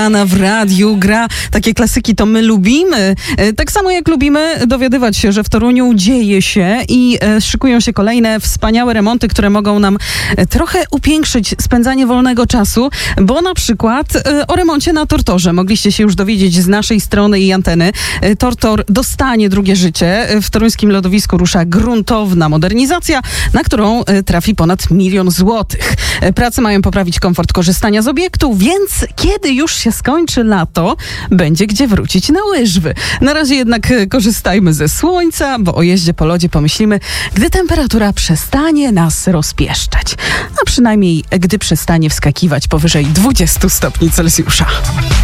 W radiu gra takie klasyki, to my lubimy. Tak samo jak lubimy dowiadywać się, że w Toruniu dzieje się i szykują się kolejne wspaniałe remonty, które mogą nam trochę upiększyć spędzanie wolnego czasu, bo na przykład o remoncie na Tortorze mogliście się już dowiedzieć z naszej strony i anteny. Tortor dostanie drugie życie. W toruńskim lodowisku rusza gruntowna modernizacja, na którą trafi ponad 1 000 000 złotych. Prace mają poprawić komfort korzystania z obiektu, więc kiedy już się skończy lato, będzie gdzie wrócić na łyżwy. Na razie jednak korzystajmy ze słońca, bo o jeździe po lodzie pomyślimy, gdy temperatura przestanie nas rozpieszczać. A przynajmniej gdy przestanie wskakiwać powyżej 20 stopni Celsjusza.